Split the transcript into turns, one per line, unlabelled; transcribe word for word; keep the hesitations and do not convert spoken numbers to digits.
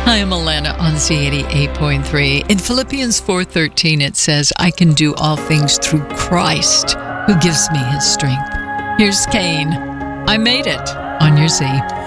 Hi, I'm Alana on Z eighty-eight point three. In Philippians four thirteen, it says, I can do all things through Christ who gives me his strength. Here's Kane. I made it on your Z.